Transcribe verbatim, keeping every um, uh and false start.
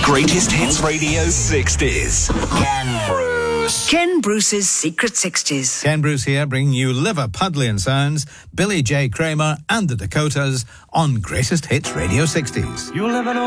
Greatest Hits Radio sixties. Ken Bruce. Ken Bruce's Secret sixties. Ken Bruce here, bringing you Liverpudlian sounds, Billy J. Kramer and the Dakotas on Greatest Hits Radio sixties. You live in